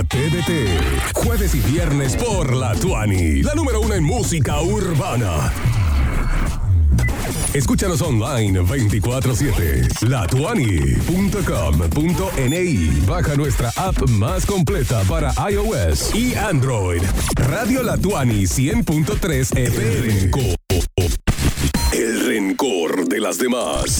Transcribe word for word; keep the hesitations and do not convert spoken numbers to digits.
T D T. Jueves y viernes por La Tuani, la número uno en música urbana. Escúchanos online veinticuatro siete. la tuani punto com punto ni. Baja nuestra app más completa para iOS y Android. Radio La Tuani cien punto tres F M. El rencor. El rencor de las demás.